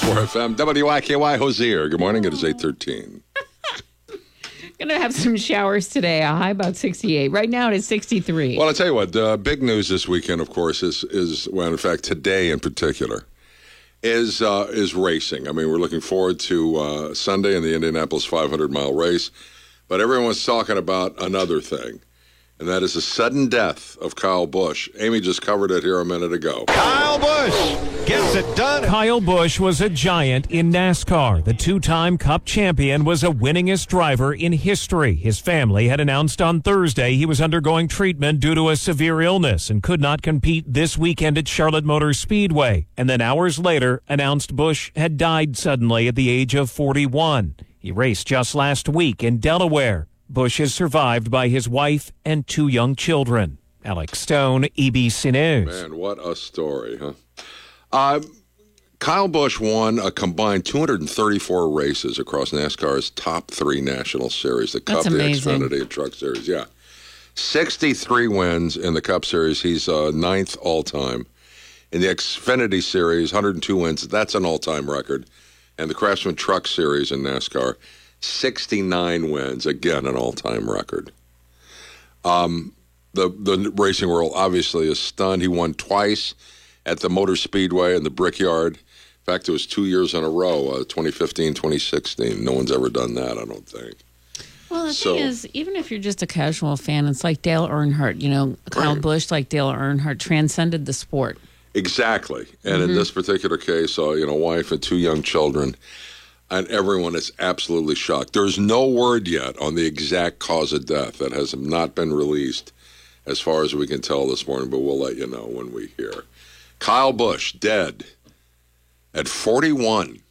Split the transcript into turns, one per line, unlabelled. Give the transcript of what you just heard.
104 FM, WYKY, Hozier. Good morning. It is 8:13.
Going to have some showers today. A high about 68. Right now it is 63.
Well, I'll tell you what. Big news this weekend, of course, is well, in fact, today in particular, is racing. I mean, we're looking forward to Sunday in the Indianapolis 500-mile race. But everyone's talking about another thing, and that is the sudden death of Kyle Busch. Amy just covered it here a minute ago.
Kyle Busch gets it done.
Kyle Busch was a giant in NASCAR. The two-time Cup champion was a winningest driver in history. His family had announced on Thursday he was undergoing treatment due to a severe illness and could not compete this weekend at Charlotte Motor Speedway. And then hours later announced Busch had died suddenly at the age of 41. He raced just last week in Delaware. Busch is survived by his wife and two young children. Alex Stone, EBC News.
Man, what a story, huh? Kyle Busch won a combined 234 races across NASCAR's top three national series, the Cup, the Xfinity, and Truck Series. Yeah. 63 wins in the Cup Series. He's ninth all-time. In the Xfinity Series, 102 wins. That's an all-time record. And the Craftsman Truck Series in NASCAR, 69 wins. Again, an all-time record. The racing world obviously is stunned. He won twice at the Motor Speedway and the Brickyard. In fact, it was 2 years in a row, 2015, 2016. No one's ever done that, I don't think.
Well, the thing is, even if you're just a casual fan, it's like Dale Earnhardt. You know, Kyle Busch, like Dale Earnhardt, transcended the sport. Exactly.
And in this particular case, wife and two young children, and everyone is absolutely shocked. There's no word yet on the exact cause of death. That has not been released as far as we can tell this morning, but we'll let you know when we hear. Kyle Busch, dead at 41.